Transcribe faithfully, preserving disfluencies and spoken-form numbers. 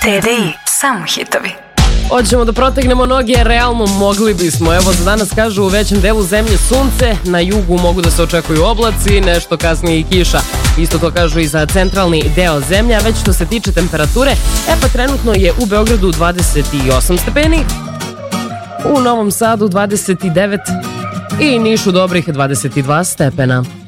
T D I, samo hitovi. Hoćemo da protegnemo noge, realno mogli bismo. Evo, za danas kažu u većem delu zemlje sunce, na jugu mogu da se očekuju oblaci, nešto kasnije i kiša. Isto to kažu i za centralni deo zemlje, a već što se tiče temperature, e pa trenutno je u Beogradu dvadeset osam stepeni, u Novom Sadu dvadeset devet i Nišu dobrih dvadeset dva stepena.